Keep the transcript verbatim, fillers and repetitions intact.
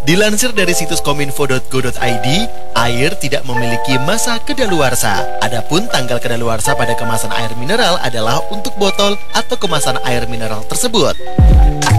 Dilansir dari situs kominfo titik go titik i d, air tidak memiliki masa kedaluarsa. Adapun tanggal kedaluarsa pada kemasan air mineral adalah untuk botol atau kemasan air mineral tersebut.